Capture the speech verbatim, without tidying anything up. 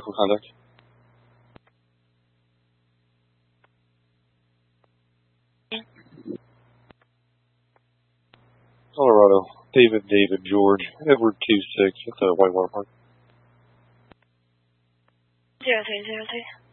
vehicle contact. Colorado, David, David, George, Edward two six at the Whitewater Park. Zero three zero three.